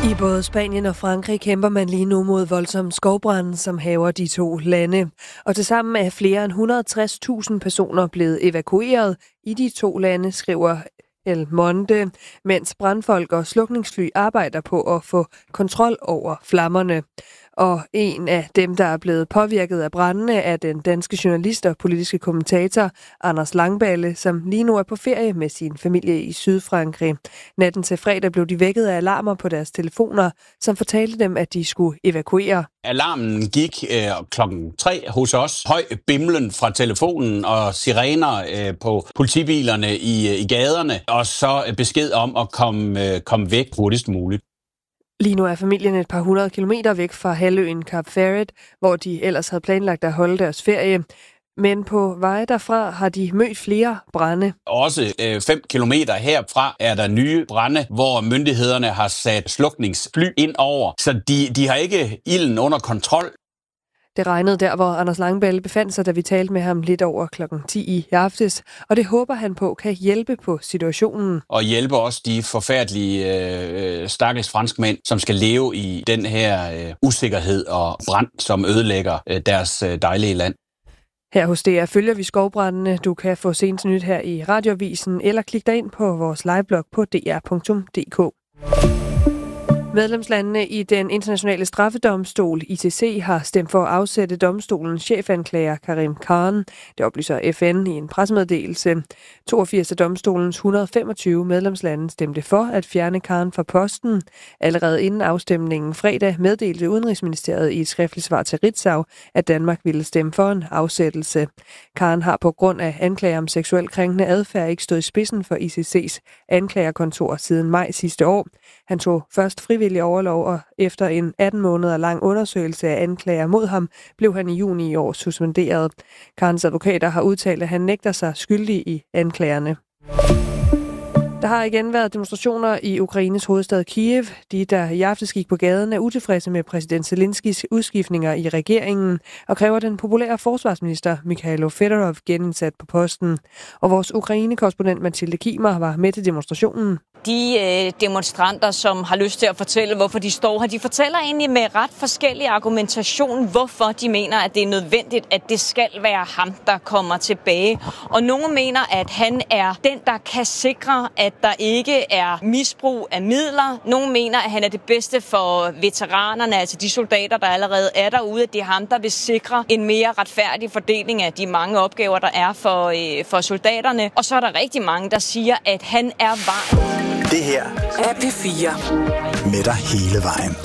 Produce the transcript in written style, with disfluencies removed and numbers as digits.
I både Spanien og Frankrig kæmper man lige nu mod voldsomme skovbrande, som hærger de to lande. Og tilsammen er flere end 160.000 personer blevet evakueret i de to lande, skriver El Monde, mens brandfolk og slukningsfly arbejder på at få kontrol over flammerne. Og en af dem, der er blevet påvirket af brandene, er den danske journalist og politiske kommentator Anders Langballe, som lige nu er på ferie med sin familie i Sydfrankrig. Natten til fredag blev de vækket af alarmer på deres telefoner, som fortalte dem, at de skulle evakuere. Alarmen gik klokken 3 hos os. Høj bimlen fra telefonen og sirener på politibilerne i gaderne, og så besked om at komme væk hurtigst muligt. Lige nu er familien et par 100 kilometer væk fra halvøen Cape Verde, hvor de ellers havde planlagt at holde deres ferie. Men på vej derfra har de mødt flere brande. Også 5 kilometer herfra er der nye brande, hvor myndighederne har sat slukningsfly ind over. Så de har ikke ilden under kontrol. Det regnede der, hvor Anders Langballe befandt sig, da vi talte med ham lidt over klokken 10 i aftes. Og det håber han på kan hjælpe på situationen. Og hjælpe også de forfærdelige stakkels franskmænd, som skal leve i den her usikkerhed og brand, som ødelægger deres dejlige land. Her hos DR følger vi skovbrandene. Du kan få senest nyt her i Radioavisen, eller klik dig ind på vores liveblog på dr.dk. Medlemslandene i den internationale straffedomstol, ICC, har stemt for at afsætte domstolens chefanklager Karim Khan. Det oplyser FN i en pressemeddelelse. 82 af domstolens 125 medlemslande stemte for at fjerne Khan fra posten. Allerede inden afstemningen fredag meddelte Udenrigsministeriet i et skriftligt svar til Ritzau, at Danmark ville stemme for en afsættelse. Khan har på grund af anklager om seksuel krænkende adfærd ikke stået i spidsen for ICC's anklagerkontor siden maj sidste år. Han tog først frivillig overlov, og efter en 18 måneder lang undersøgelse af anklager mod ham, blev han i juni i år suspenderet. Khans advokater har udtalt, at han nægter sig skyldig i anklagerne. Der har igen været demonstrationer i Ukraines hovedstad Kiev. De, der i aftes gik på gaden, er utilfredse med præsident Zelenskis udskiftninger i regeringen og kræver den populære forsvarsminister Mikhailo Fedorov genindsat på posten. Og vores Ukraine-korrespondent Mathilde Kimer var med til demonstrationen. De demonstranter, som har lyst til at fortælle, hvorfor de står her, de fortæller egentlig med ret forskellig argumentation, hvorfor de mener, at det er nødvendigt, at det skal være ham, der kommer tilbage. Og nogle mener, at han er den, der kan sikre, at der ikke er misbrug af midler. Nogle mener, at han er det bedste for veteranerne, altså de soldater, der allerede er derude, at det er ham, der vil sikre en mere retfærdig fordeling af de mange opgaver, der er for soldaterne. Og så er der rigtig mange, der siger, at han er varm. Det her er P4 med dig hele vejen.